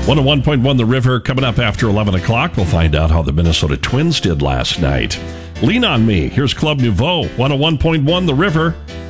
101.1 The River coming up after 11 o'clock. We'll find out how the Minnesota Twins did last night. Lean on Me. Here's Club Nouveau. 101.1 The River.